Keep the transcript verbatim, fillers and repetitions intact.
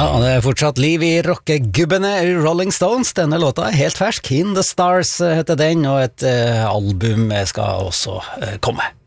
Ja, det er fortsatt liv i rockegubbene Rolling Stones. Denne låta er helt fersk. In the Stars heter den, og et uh, album skal også uh, komme.